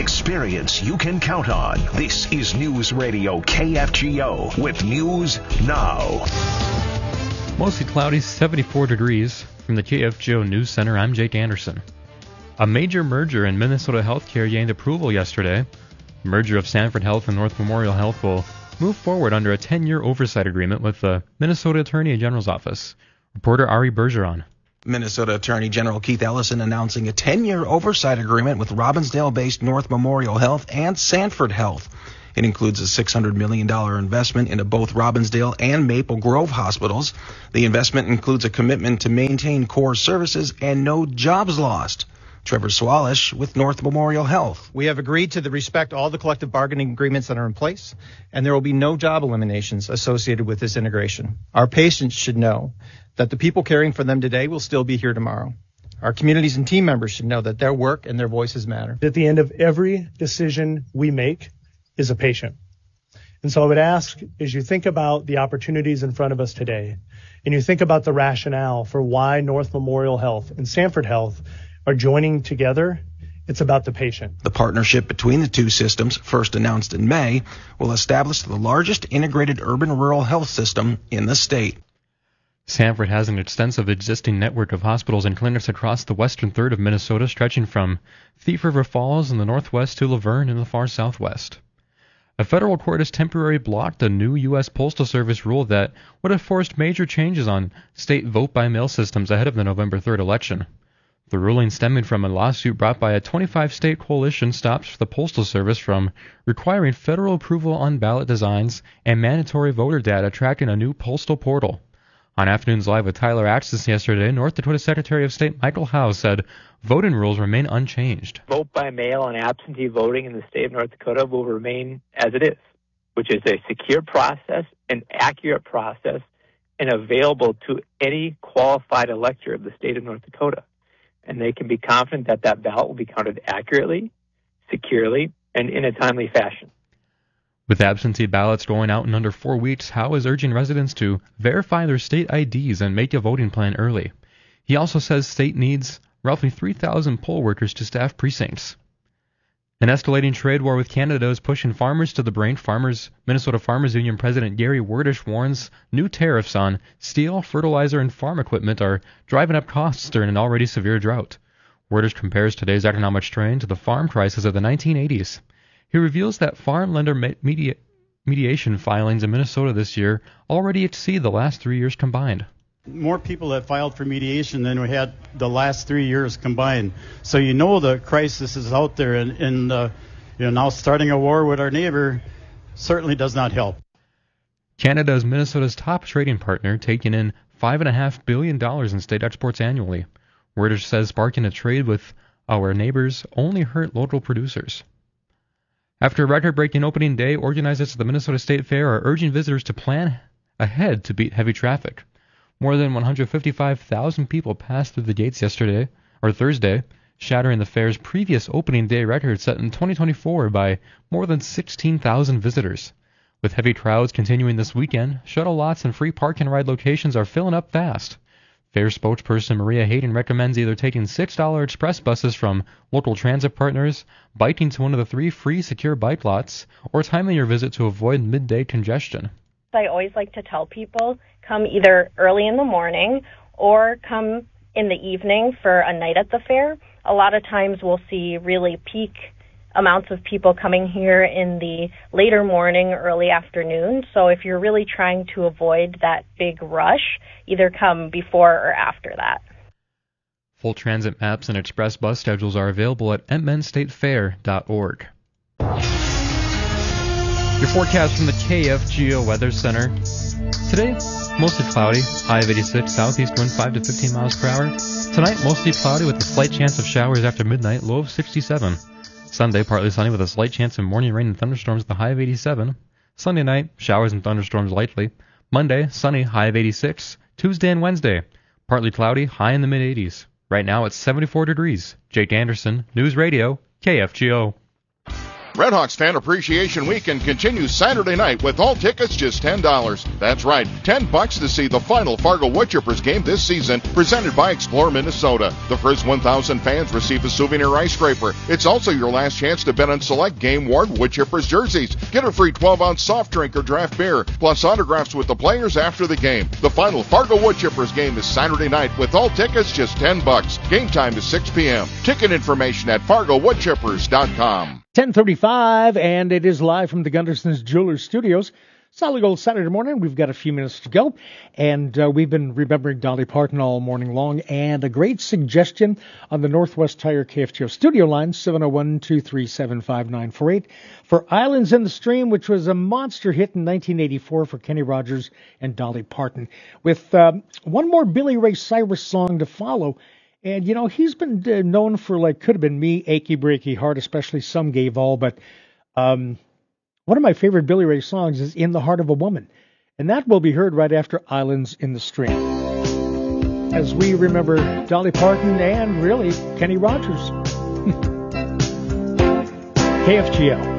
experience you can count on. This is News Radio KFGO with News Now. Mostly cloudy, 74 degrees. From the KFGO News Center, I'm Jake Anderson. A major merger in Minnesota healthcare gained approval yesterday. The merger of Sanford Health and North Memorial Health will move forward under a 10-year oversight agreement with the Minnesota Attorney General's office. Reporter Ari Bergeron. Minnesota Attorney General Keith Ellison announcing a 10-year oversight agreement with Robbinsdale-based North Memorial Health and Sanford Health. It includes a $600 million investment into both Robbinsdale and Maple Grove hospitals. The investment includes a commitment to maintain core services and no jobs lost. Trevor Swalish with North Memorial Health. We have agreed to respect all the collective bargaining agreements that are in place, and there will be no job eliminations associated with this integration. Our patients should know that the people caring for them today will still be here tomorrow. Our communities and team members should know that their work and their voices matter. At the end of every decision we make is a patient. And so I would ask, as you think about the opportunities in front of us today, and you think about the rationale for why North Memorial Health and Sanford Health are joining together, it's about the patient. The partnership between the two systems, first announced in May, will establish the largest integrated urban-rural health system in the state. Sanford has an extensive existing network of hospitals and clinics across the western third of Minnesota, stretching from Thief River Falls in the northwest to Laverne in the far southwest. A federal court has temporarily blocked a new U.S. Postal Service rule that would have forced major changes on state vote-by-mail systems ahead of the November 3rd election. The ruling, stemming from a lawsuit brought by a 25-state coalition, stops the Postal Service from requiring federal approval on ballot designs and mandatory voter data tracking a new postal portal. On Afternoons Live with Tyler Axis yesterday, North Dakota Secretary of State Michael Howe said voting rules remain unchanged. Vote by mail and absentee voting in the state of North Dakota will remain as it is, which is a secure process, an accurate process, and available to any qualified elector of the state of North Dakota. And they can be confident that that ballot will be counted accurately, securely, and in a timely fashion. With absentee ballots going out in under 4 weeks, Howe is urging residents to verify their state IDs and make a voting plan early. He also says state needs roughly 3,000 poll workers to staff precincts. An escalating trade war with Canada is pushing farmers to the brink. Minnesota Farmers Union President Gary Werdish warns new tariffs on steel, fertilizer, and farm equipment are driving up costs during an already severe drought. Werdish compares today's economic strain to the farm crisis of the 1980s. He reveals that farm lender mediation filings in Minnesota this year already exceed the last 3 years combined. More people have filed for mediation than we had the last 3 years combined. So you know the crisis is out there, and now starting a war with our neighbor certainly does not help. Canada is Minnesota's top trading partner, taking in $5.5 billion in state exports annually. Werdish says sparking a trade with our neighbors only hurt local producers. After a record-breaking opening day, organizers of the Minnesota State Fair are urging visitors to plan ahead to beat heavy traffic. More than 155,000 people passed through the gates Thursday, shattering the fair's previous opening day record set in 2024 by more than 16,000 visitors. With heavy crowds continuing this weekend, shuttle lots and free park and ride locations are filling up fast. Fair spokesperson Maria Hayden recommends either taking $6 express buses from local transit partners, biking to one of the 3 free secure bike lots, or timing your visit to avoid midday congestion. I always like to tell people, come either early in the morning or come in the evening for a night at the fair. A lot of times we'll see really peak amounts of people coming here in the later morning, early afternoon. So if you're really trying to avoid that big rush, either come before or after that. Full transit maps and express bus schedules are available at mnstatefair.org. Your forecast from the KFGO Weather Center. Today, mostly cloudy, high of 86, southeast wind 5 to 15 miles per hour. Tonight, mostly cloudy with a slight chance of showers after midnight, low of 67. Sunday, partly sunny with a slight chance of morning rain and thunderstorms at the high of 87. Sunday night, showers and thunderstorms lightly. Monday, sunny, high of 86. Tuesday and Wednesday, partly cloudy, high in the mid-80s. Right now, it's 74 degrees. Jake Anderson, News Radio, KFGO. Redhawks Fan Appreciation Weekend continues Saturday night with all tickets just $10. That's right, $10 to see the final Fargo Woodchippers game this season, presented by Explore Minnesota. The first 1,000 fans receive a souvenir ice scraper. It's also your last chance to bet on select game-worn Woodchippers jerseys. Get a free 12-ounce soft drink or draft beer, plus autographs with the players after the game. The final Fargo Woodchippers game is Saturday night with all tickets just $10. Game time is 6 p.m. Ticket information at FargoWoodchippers.com. 10:35, and it is live from the Gunderson's Jewelers Studios. Solid Gold Saturday morning. We've got a few minutes to go, and we've been remembering Dolly Parton all morning long, and a great suggestion on the Northwest Tire KFGO studio line, 701-237-5948, for Islands in the Stream, which was a monster hit in 1984 for Kenny Rogers and Dolly Parton, with one more Billy Ray Cyrus song to follow. And, you know, he's been known for, like, Could Have Been Me, Achy Breaky Heart, especially Some Gave All. But one of my favorite Billy Ray songs is In the Heart of a Woman. And that will be heard right after Islands in the Stream, as we remember Dolly Parton and, really, Kenny Rogers. KFGO.